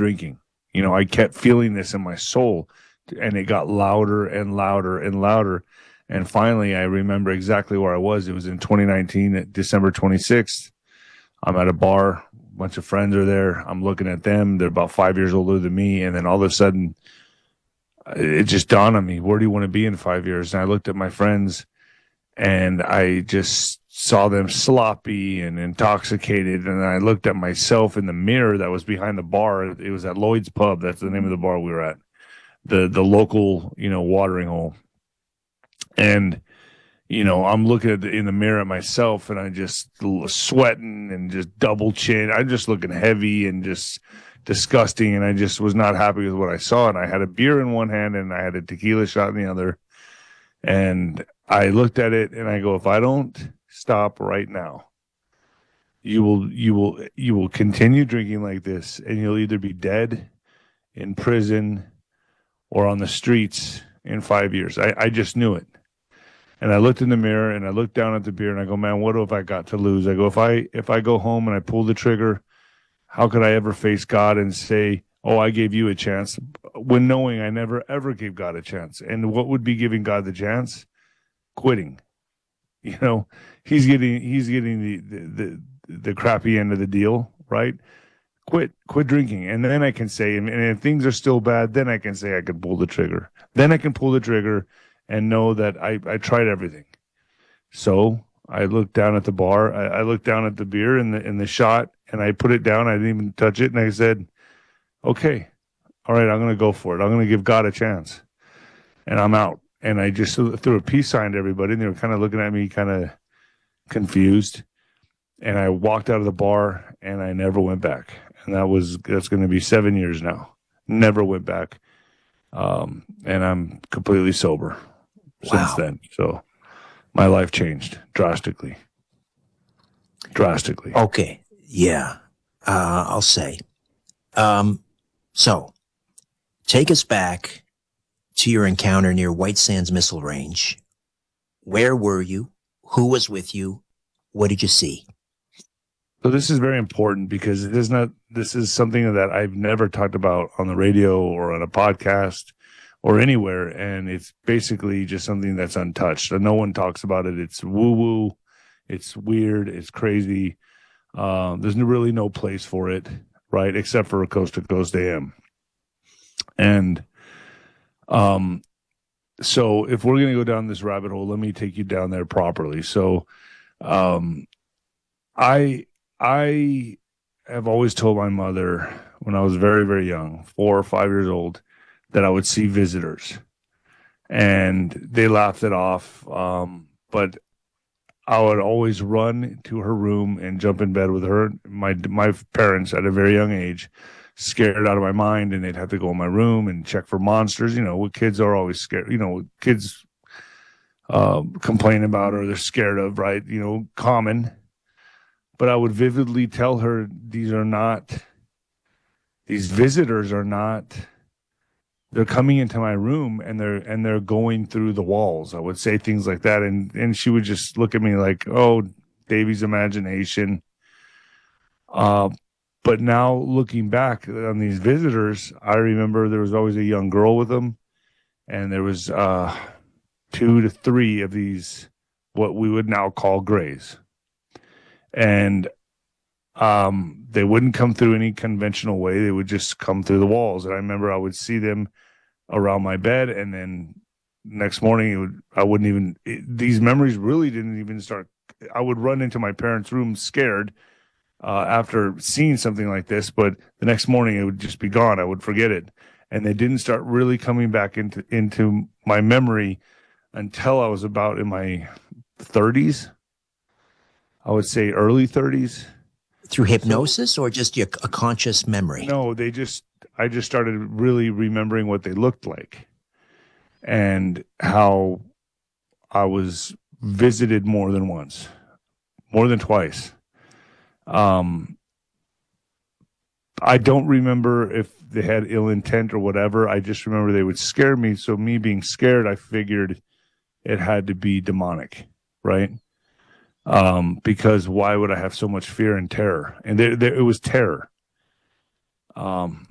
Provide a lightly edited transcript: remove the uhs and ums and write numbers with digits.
drinking. I kept feeling this in my soul, and it got louder and louder and louder. And finally, I remember exactly where I was. It was in 2019, December 26th. I'm at a bar. A bunch of friends are there. I'm looking at them. They're about 5 years older than me. And then all of a sudden, it just dawned on me, where do you want to be in 5 years? And I looked at my friends, and I just saw them sloppy and intoxicated. And I looked at myself in the mirror that was behind the bar. It was at Lloyd's Pub. That's the name of the bar we were at. The local, watering hole. And, I'm looking in the mirror at myself, and I just sweating and just double chin. I'm just looking heavy and just disgusting. And I just was not happy with what I saw. And I had a beer in one hand and I had a tequila shot in the other. And I looked at it and I go, if I don't stop right now, you will continue drinking like this, and you'll either be dead, in prison, or on the streets in 5 years. I just knew it. And I looked in the mirror and I looked down at the beer and I go, man, what have I got to lose? I go, if I go home and I pull the trigger, how could I ever face God and say, oh, I gave you a chance, when knowing I never, ever gave God a chance? And what would be giving God the chance? Quitting. He's getting the crappy end of the deal, right? Quit drinking. And then I can say, and if things are still bad, then I can say I can pull the trigger. Then I can pull the trigger and know that I tried everything. So I looked down at the bar. I looked down at the beer and the shot, and I put it down. I didn't even touch it. And I said, okay, all right, I'm going to go for it. I'm going to give God a chance. And I'm out. And I just threw a peace sign to everybody, and they were kind of looking at me kind of confused. And I walked out of the bar, and I never went back. And that's going to be 7 years now. Never went back. And I'm completely sober since then. So my life changed drastically. Okay. Yeah. I'll say. So take us back to your encounter near White Sands Missile Range. Where were you? Who was with you? What did you see? So this is very important because this is something that I've never talked about on the radio or on a podcast or anywhere. And it's basically just something that's untouched. And no one talks about it. It's woo-woo. It's weird. It's crazy. There's really no place for it, right? Except for Coast to Coast AM. And so if we're going to go down this rabbit hole, let me take you down there properly. So I have always told my mother when I was very, very young, 4 or 5 years old, that I would see visitors. And they laughed it off. But I would always run to her room and jump in bed with her. My parents at a very young age, scared out of my mind, and they'd have to go in my room and check for monsters. What kids are always scared, what kids complain about or they're scared of, right? Common. But I would vividly tell her these visitors are not, they're coming into my room and they're going through the walls. I would say things like that. And she would just look at me like, oh, Davey's imagination. But now looking back on these visitors, I remember there was always a young girl with them. And there was 2 to 3 of these, what we would now call grays. And they wouldn't come through any conventional way. They would just come through the walls. And I remember I would see them around my bed, and then next morning these memories really didn't even start. I would run into my parents' room scared after seeing something like this, but the next morning it would just be gone. I would forget it. And they didn't start really coming back into my memory until I was about in my 30s. I would say early 30s. Through hypnosis or just a conscious memory? No, I just started really remembering what they looked like and how I was visited more than once, more than twice. I don't remember if they had ill intent or whatever. I just remember they would scare me. So me being scared, I figured it had to be demonic, right? Because why would I have so much fear and terror? And it was terror.